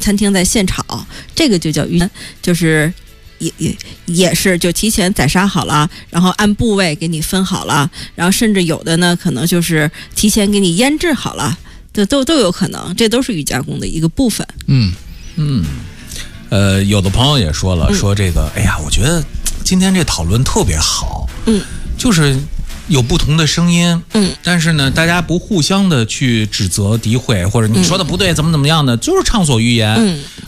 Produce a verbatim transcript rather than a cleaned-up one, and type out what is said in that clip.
餐厅在现炒，这个就叫预，就是也也也是就提前宰杀好了，然后按部位给你分好了，然后甚至有的呢可能就是提前给你腌制好了，这都都有可能，这都是预加工的一个部分。 嗯嗯，呃，有的朋友也说了，嗯、说这个，哎呀，我觉得今天这讨论特别好， 嗯， 就是有不同的声音， 嗯， 但是呢，大家不互相的去指责、诋毁，或者你说的不对，怎么怎么样的，就是畅所欲言， 嗯。